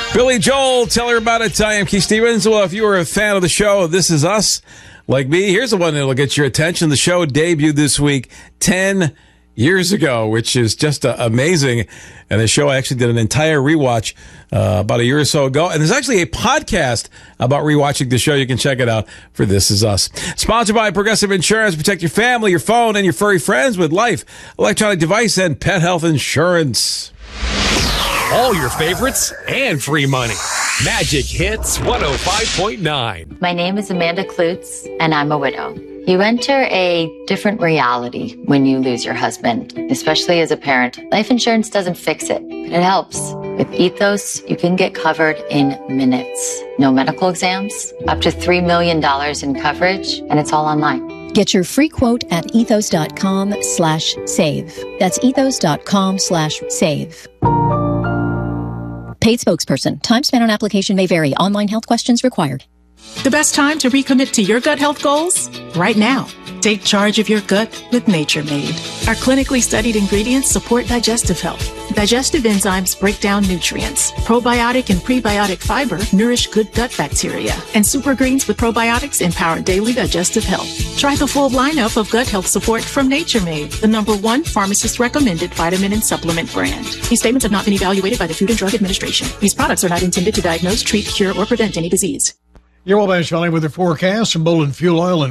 Billy Joel, tell her about it. I am Keith Stevens. Well, if you were a fan of the show, This Is Us, like me, here's the one that'll get your attention. The show debuted this week 10 years ago, which is just amazing. And the show actually did an entire rewatch about a year or so ago. And there's actually a podcast about rewatching the show. You can check it out for This Is Us. Sponsored by Progressive Insurance. Protect your family, your phone, and your furry friends with life, electronic device, and pet health insurance. All your favorites and free money. Magic Hits 105.9. My name is Amanda Klutz, and I'm a widow. You enter a different reality when you lose your husband, especially as a parent. Life insurance doesn't fix it, but it helps. With Ethos, you can get covered in minutes. No medical exams, up to $3 million in coverage, and it's all online. Get your free quote at ethos.com/save. That's ethos.com/save. Paid spokesperson. Time spent on application may vary. Online health questions required. The best time to recommit to your gut health goals? Right now. Take charge of your gut with Nature Made. Our clinically studied ingredients support digestive health. Digestive enzymes break down nutrients. Probiotic and prebiotic fiber nourish good gut bacteria. And super greens with probiotics empower daily digestive health. Try the full lineup of gut health support from Nature Made, the #1 pharmacist-recommended vitamin and supplement brand. These statements have not been evaluated by the Food and Drug Administration. These products are not intended to diagnose, treat, cure, or prevent any disease. Your Wabash Valley weather forecast from Bolin Fuel Oil and